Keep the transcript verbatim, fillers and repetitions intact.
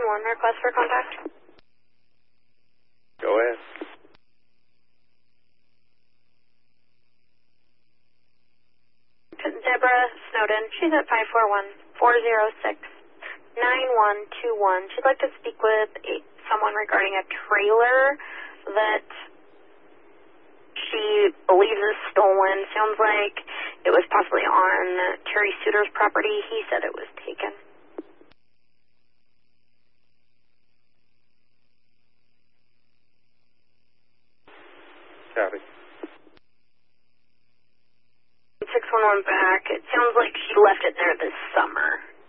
one, request for contact. Go ahead. Deborah Snowden. She's at five four one, four zero six, nine one two one. She'd like to speak with a, someone regarding a trailer that she believes is stolen. Sounds like it was possibly on Terry Suter's property. He said it was taken. Copy. six one one back. It sounds like she left it there this summer.